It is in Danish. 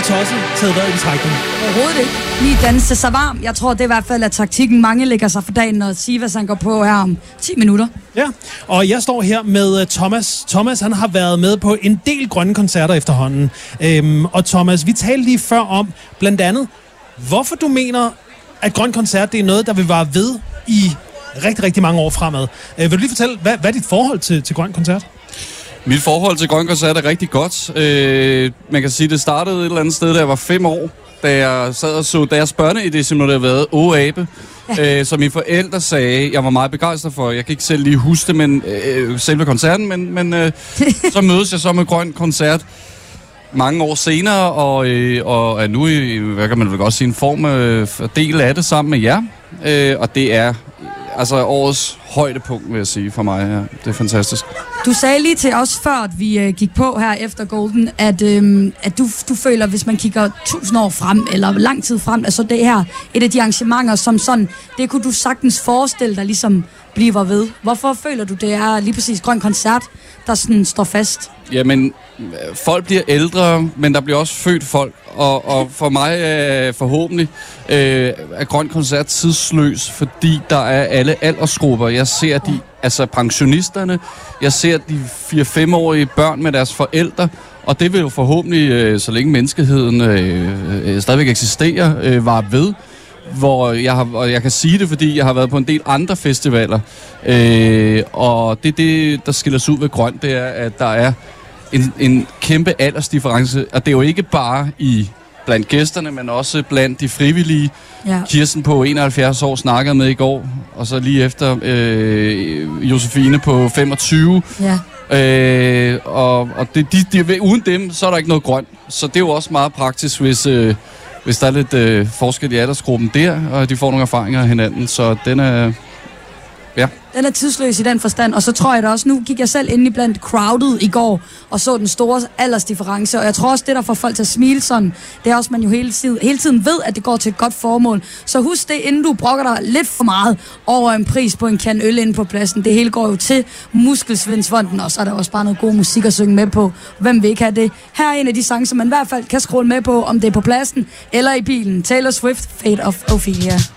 tosset taget vejret i trækning? Overhovedet ikke. Lige danse sig varm. Jeg tror, det er i hvert fald, at taktikken mange lægger sig for dagen, når Sivas han går på her om 10 minutter. Ja, og jeg står her med Thomas. Thomas, han har været med på en del grønne koncerter efterhånden. Og Thomas, vi talte lige før om, blandt andet, hvorfor du mener, at grøn koncert, det er noget, der vil vare ved i rigtig, rigtig mange år fremad. Vil du lige fortælle, hvad er dit forhold til grøn koncert? Mit forhold til grøn koncert er rigtig godt. Man kan sige, det startede et eller andet sted, da jeg var 5 år, da jeg sad og så deres børne-idé, som det har været, Abe, som mine forældre sagde, jeg var meget begejstret for. Jeg kan ikke selv lige huske det, men selve koncerten, men så mødes jeg så med grøn koncert mange år senere, og er nu i, hvad kan man vel godt sige, en form af del af det sammen med jer. Og det er altså årets højdepunkt, vil jeg sige, for mig. Ja. Det er fantastisk. Du sagde lige til os, før at vi gik på her efter Golden, at du føler, hvis man kigger 1000 år frem, eller lang tid frem, altså det her, et af de arrangementer, som sådan, det kunne du sagtens forestille dig ligesom bliver ved. Hvorfor føler du, det er lige præcis grøn koncert, der sådan står fast? Jamen, folk bliver ældre, men der bliver også født folk, og for mig forhåbentlig er grøn koncert tidsløs, fordi der er alle aldersgrupper. Jeg ser pensionisterne, jeg ser de 4-5-årige børn med deres forældre, og det vil jo forhåbentlig, så længe menneskeheden stadigvæk eksisterer, vare ved. Og jeg kan sige det, fordi jeg har været på en del andre festivaler, og det der skiller sig ud ved grøn, det er, at der er en kæmpe aldersdifference, og det er jo ikke bare blandt gæsterne, men også blandt de frivillige. Ja. Kirsten på 71 år snakkede med i går, og så lige efter Josefine på 25. Ja. Og uden dem, så er der ikke noget grønt. Så det er jo også meget praktisk, hvis der er lidt forskel i aldersgruppen der, og de får nogle erfaringer af hinanden. Så den er... Ja. Den er tidsløs i den forstand, og så tror jeg da også, nu gik jeg selv ind i blandt crowded i går, og så den store aldersdifference, og jeg tror også, det der får folk til at smile sådan, det er også, man jo hele tiden ved, at det går til et godt formål. Så husk det, inden du brokker dig lidt for meget over en pris på en kan øl inde på pladsen. Det hele går jo til Muskelsvindsfonden, og så er der også bare noget god musik at synge med på. Hvem vil ikke have det? Her er en af de sange, som man i hvert fald kan scrolle med på, om det er på pladsen eller i bilen. Taylor Swift, Fate of Ophelia.